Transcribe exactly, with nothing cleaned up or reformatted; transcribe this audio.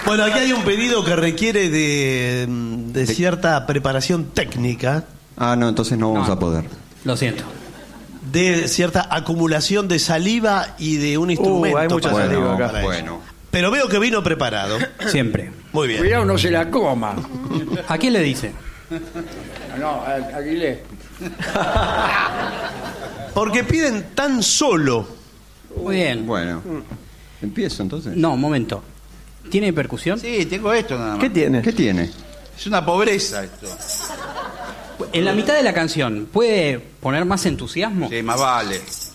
Bueno, aquí hay un pedido que requiere de, de cierta preparación técnica. Ah, no, entonces no vamos No. a poder. Lo siento. De cierta acumulación de saliva y de un instrumento. hay mucha para- saliva acá. para eso. Bueno. Pero veo que vino preparado. Siempre. Muy bien. Cuidado, no se la coma. ¿A quién le dice? No, a Aguilé. Porque piden tan solo. Muy bien. Bueno. Empiezo entonces. No, un momento. ¿Tiene percusión? Sí, tengo esto nada más. ¿Qué tiene? ¿Qué tiene? Es una pobreza esto. En la mitad de la canción, ¿puede poner más entusiasmo? Sí, más vale.